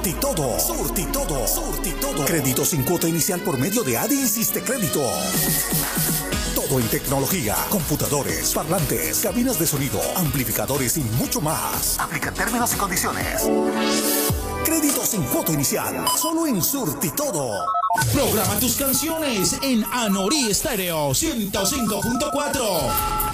Surtitodo. Surtitodo. Surtitodo. Crédito sin cuota inicial por medio de ADI Insiste Crédito. Todo en tecnología, computadores, parlantes, cabinas de sonido, amplificadores y mucho más. Aplica términos y condiciones. Crédito sin cuota inicial, solo en Surtitodo. Programa tus canciones en Anorí Estéreo 105.4.